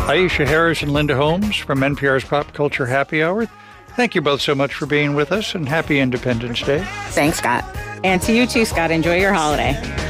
Aisha Harris and Linda Holmes from NPR's Pop Culture Happy Hour. Thank you both so much for being with us, and happy Independence Day. Thanks, Scott. And to you too, Scott. Enjoy your holiday.